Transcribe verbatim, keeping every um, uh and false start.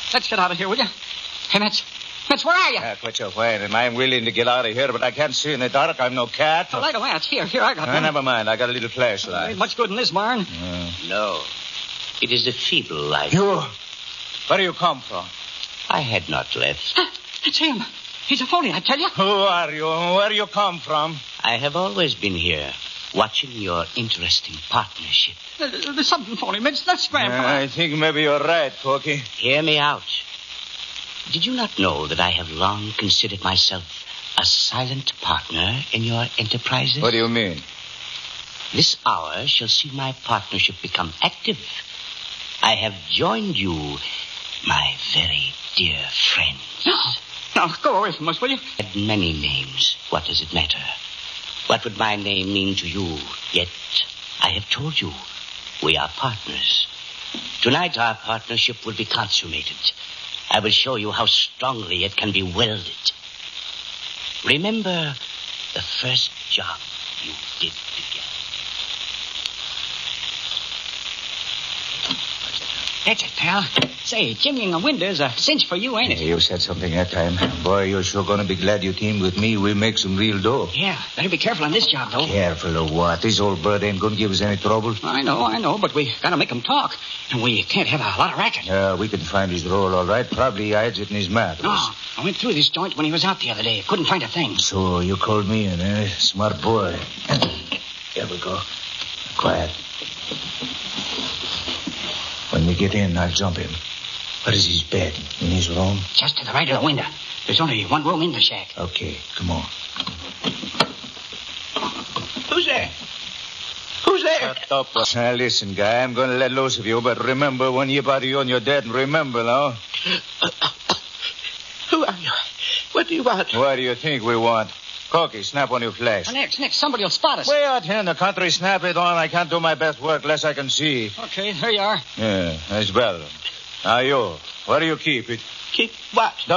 let's get out of here, will you? Hey, Mitch. Mitch, where are you? Yeah, quit your whining. I'm willing to get out of here, but I can't see in the dark. I'm no cat. Oh, light a match. Here, here, I got uh, one. Never mind. I got a little flashlight. Ain't much good in this barn. Uh, No. It is a feeble light. you? Where do you come from? I had not left. It's him. He's a phony, I tell you. Who are you? Where you come from? I have always been here, watching your interesting partnership. Uh, There's something phony, Mitch. Let's scram. Uh, I think maybe you're right, Corky. Hear me out. Did you not know that I have long considered myself a silent partner in your enterprises? What do you mean? This hour shall see my partnership become active. I have joined you, my very dear friends. No. Now, go away from us, will you? Had many names. What does it matter? What would my name mean to you? Yet, I have told you, we are partners. Tonight, our partnership will be consummated. I will show you how strongly it can be welded. Remember the first job you did together. That's it, pal. Say, chimneying a window is a cinch for you, ain't it? Yeah, you said something that time. Boy, you're sure going to be glad you teamed with me. We make some real dough. Yeah, better be careful on this job, though. Careful of what? This old bird ain't going to give us any trouble. I know, I know, but we gotta make him talk. And we can't have a lot of racket. Yeah, we can find his roll all right. Probably he hides it in his mattress. No, I went through this joint when he was out the other day. Couldn't find a thing. So you called me in, eh? Smart boy. Here we go. Quiet. When we get in, I'll jump him. Where is his bed? In his room? Just to the right of the window. There's only one room in the shack. Okay, come on. Who's there? Who's there? Shut up. Now, listen, guy, I'm going to let loose of you, but remember, when you body you and you're dead, and remember, now. Who are you? What do you want? What do you think we want? Corky, snap on your flash. Next, next, somebody will spot us. Way out here in the country, snap it on. I can't do my best work unless I can see. Okay, there you are. Yeah, that's well. Now, you, where do you keep it? Keep what?